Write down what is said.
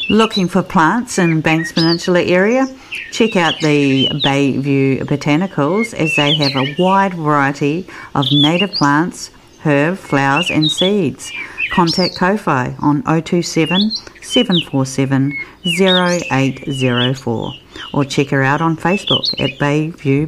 Looking for plants in Banks Peninsula area? Check out the Bayview Botanicals, as they have a wide variety of native plants, herbs, flowers and seeds. Contact Ko-Fi on 027 747 0804 or check her out on Facebook at Bayview